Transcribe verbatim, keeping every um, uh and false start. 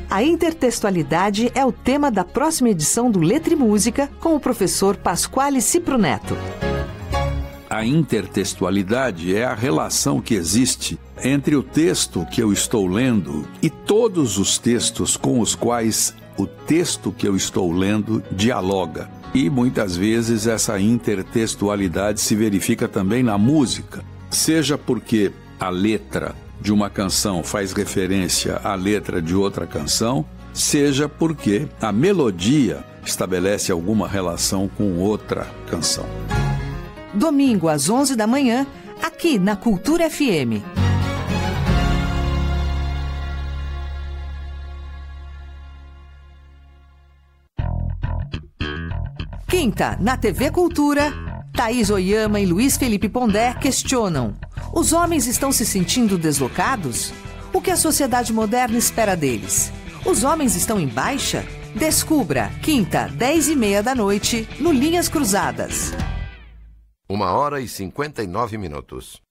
A intertextualidade é o tema da próxima edição do Letra e Música com o professor Pasquale Cipro Neto. A intertextualidade é a relação que existe entre o texto que eu estou lendo e todos os textos com os quais o texto que eu estou lendo dialoga. E muitas vezes essa intertextualidade se verifica também na música, seja porque a letra de uma canção faz referência à letra de outra canção, seja porque a melodia estabelece alguma relação com outra canção. Domingo às onze da manhã, aqui na Cultura F M. Quinta, na T V Cultura, Thaís Oyama e Luiz Felipe Pondé questionam: os homens estão se sentindo deslocados? O que a sociedade moderna espera deles? Os homens estão em baixa? Descubra, quinta, dez e meia da noite, no Linhas Cruzadas. Uma hora e cinquenta e nove minutos.